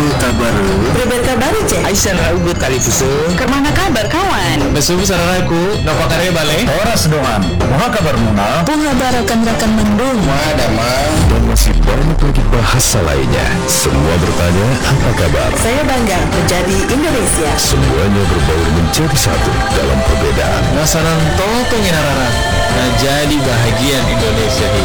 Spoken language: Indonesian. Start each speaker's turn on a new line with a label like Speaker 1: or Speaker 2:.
Speaker 1: kabar?
Speaker 2: Berber kabar cek.
Speaker 1: Aisyah ugut kali puso.
Speaker 2: Kemana kabar kawan?
Speaker 1: Besubu sararaku, napa kare bale?
Speaker 3: Horas doan, maha kabar muna.
Speaker 2: Pungabar rekan-rekan mendung.
Speaker 3: Dan masih banyak lagi bahasa lainnya. Semua bertanya, apa kabar?
Speaker 2: Saya bangga menjadi Indonesia.
Speaker 3: Semuanya berbaur menjadi satu dalam perbedaan.
Speaker 1: Nasanan to pengen harara. Nah jadi bahagian Indonesia.